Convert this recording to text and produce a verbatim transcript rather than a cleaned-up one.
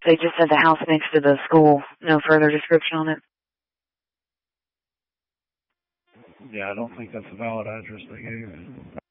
They just said the house next to the school. No further description on it. Yeah, I don't think that's a valid address they gave.